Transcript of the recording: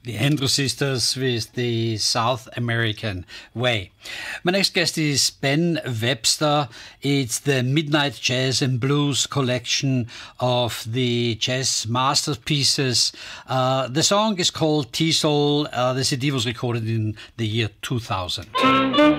The Andrews Sisters with the South American Way. My next guest is Ben Webster. It's the Midnight Jazz and Blues collection of the jazz masterpieces. The song is called T-Soul. The CD was recorded in the year 2000.